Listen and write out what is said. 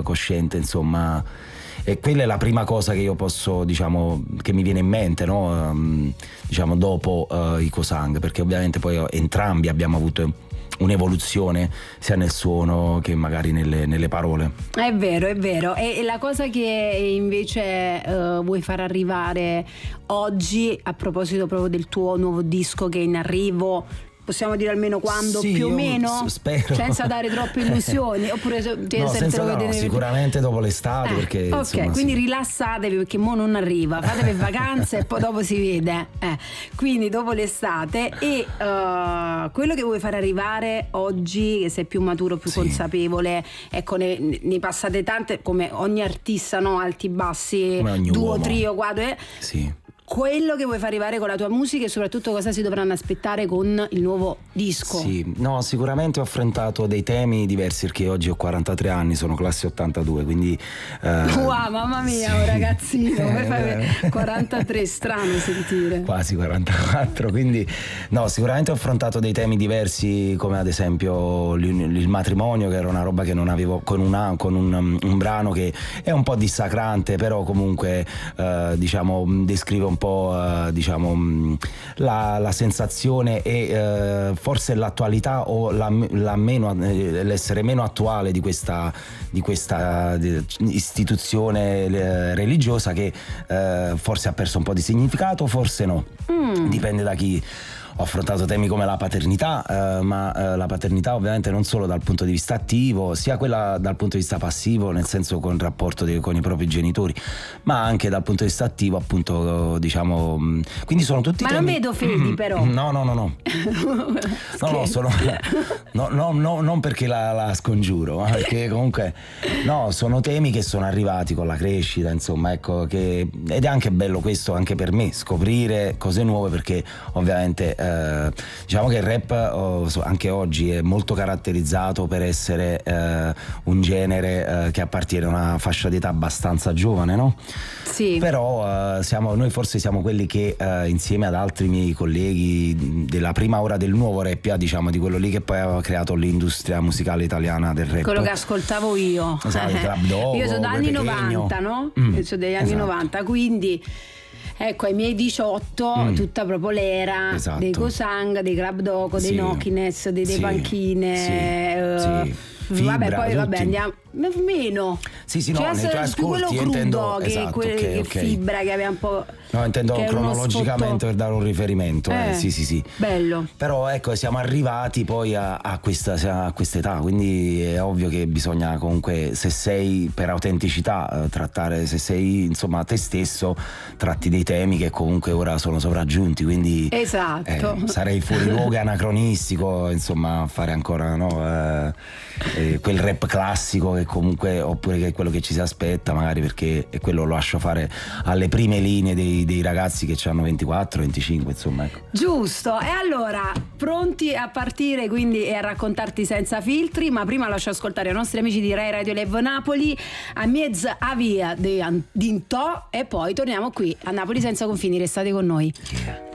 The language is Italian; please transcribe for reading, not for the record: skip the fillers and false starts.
cosciente, insomma. E quella è la prima cosa che io posso, diciamo, che mi viene in mente, no? Diciamo dopo i Cosang, perché ovviamente poi entrambi abbiamo avuto un'evoluzione sia nel suono che magari nelle parole. È vero, è vero. E la cosa che invece vuoi far arrivare oggi, a proposito proprio del tuo nuovo disco che è in arrivo, possiamo dire almeno quando, sì, più o meno? Spero. Senza dare troppe illusioni, oppure sicuramente dopo l'estate, perché ok, insomma, quindi sì. Rilassatevi, perché mo non arriva, fatevi vacanze e poi dopo si vede, quindi dopo l'estate. E quello che vuoi fare arrivare oggi, che sei più maturo, più consapevole, ecco, ne passate tante, come ogni artista, no? Alti, bassi, duo, uomo. trio, quadro, sì. Quello che vuoi far arrivare con la tua musica, e soprattutto cosa si dovranno aspettare con il nuovo disco? Sì, no, sicuramente ho affrontato dei temi diversi, perché oggi ho 43 anni, sono classe 82, quindi wow, mamma mia, sì. Un ragazzino, come fai 43, strano sentire. Quasi 44, quindi no, sicuramente ho affrontato dei temi diversi, come ad esempio il matrimonio, che era una roba che non avevo, con un brano che è un po' dissacrante, però comunque diciamo descrive un po' diciamo la sensazione e forse l'attualità o l'essere meno attuale di questa istituzione religiosa, che forse ha perso un po' di significato, forse no, dipende da chi. Ho affrontato temi come la paternità, ma la paternità ovviamente non solo dal punto di vista attivo, sia quella dal punto di vista passivo, nel senso con il rapporto con i propri genitori, ma anche dal punto di vista attivo, appunto, diciamo. Quindi sono tutti ma temi. Non vedo fedi però. No. No, sono non perché la scongiuro, ma perché comunque no, sono temi che sono arrivati con la crescita, insomma, ecco, ed è anche bello questo anche per me, scoprire cose nuove, perché ovviamente diciamo che il rap anche oggi è molto caratterizzato per essere un genere che appartiene a una fascia d'età abbastanza giovane, no? Sì. Però noi forse siamo quelli che insieme ad altri miei colleghi della prima ora del nuovo rap, diciamo, di quello lì che poi aveva creato l'industria musicale italiana del rap, quello che ascoltavo io. Esatto, Club Dogo, io sono dagli Pequeno. 90, no? Io sono degli anni 90, quindi ecco, ai miei 18 tutta proprio l'era dei Cosang, dei Club Dogo, dei Nokines, dei Panchine, Fibra, vabbè andiamo meno. Sì, no, nei tuoi ascolti quello crudo, intendo, che esatto, che Fibra, che aveva un po'. No, intendo cronologicamente per dare un riferimento. Sì. Bello. Però ecco, siamo arrivati poi a questa età, quindi è ovvio che bisogna comunque, se sei per autenticità, trattare, se sei insomma te stesso, tratti dei temi che comunque ora sono sopraggiunti, quindi esatto. Sarei fuori luogo, anacronistico, insomma, fare ancora quel rap classico che comunque, oppure che è quello che ci si aspetta magari, perché è quello lo lascio fare alle prime linee dei ragazzi che hanno 24, 25, insomma, ecco. Giusto. E allora, pronti a partire quindi e a raccontarti senza filtri, ma prima lascio ascoltare i nostri amici di Rai Radio Live Napoli, a mezza a via di Antò, e poi torniamo qui a Napoli senza confini. Restate con noi.